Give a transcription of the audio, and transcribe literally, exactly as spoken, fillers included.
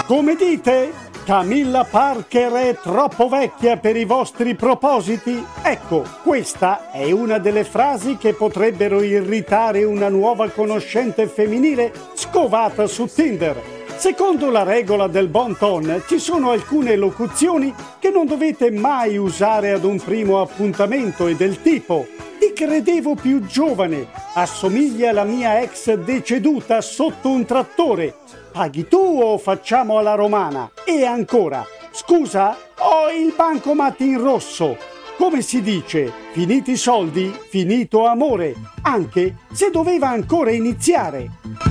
Come dite? Camilla Parker è troppo vecchia per i vostri propositi? Ecco, questa è una delle frasi che potrebbero irritare una nuova conoscente femminile scovata su Tinder. Secondo la regola del bon ton, ci sono alcune locuzioni che non dovete mai usare ad un primo appuntamento e del tipo: ti credevo più giovane, assomiglia alla mia ex deceduta sotto un trattore, paghi tu o facciamo alla romana? E ancora, scusa, ho il bancomat in rosso. Come si dice, finiti i soldi, finito amore, anche se doveva ancora iniziare.